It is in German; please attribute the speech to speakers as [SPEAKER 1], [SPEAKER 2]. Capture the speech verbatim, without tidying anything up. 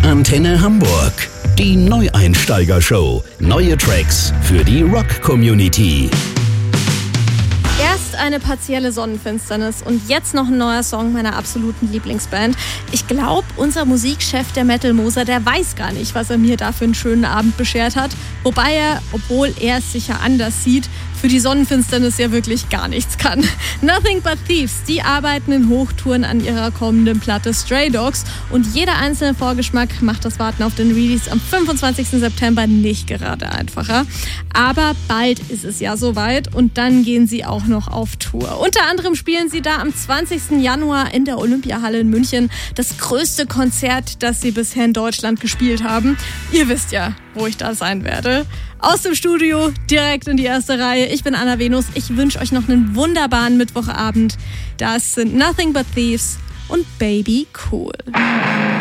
[SPEAKER 1] Antenne Hamburg. Die Neueinsteiger-Show. Neue Tracks für die Rock-Community.
[SPEAKER 2] Erst eine partielle Sonnenfinsternis und jetzt noch ein neuer Song meiner absoluten Lieblingsband. Ich glaube, unser Musikchef, der Metal Moser, der weiß gar nicht, was er mir da für einen schönen Abend beschert hat. Wobei er, obwohl er es sicher anders sieht, für die Sonnenfinsternis ja wirklich gar nichts kann. Nothing But Thieves, die arbeiten in Hochtouren an ihrer kommenden Platte Stray Dogs und jeder einzelne Vorgeschmack macht das Warten auf den Release am fünfundzwanzigsten September nicht gerade einfacher. Aber bald ist es ja soweit und dann gehen sie auch noch auf Tour. Unter anderem spielen sie da am zwanzigsten Januar in der Olympiahalle in München das größte Konzert, das sie bisher in Deutschland gespielt haben. Ihr wisst ja, wo ich da sein werde. Aus dem Studio direkt in die erste Reihe. Ich bin Anna Venus. Ich wünsche euch noch einen wunderbaren Mittwochabend. Das sind Nothing But Thieves und Baby Cool.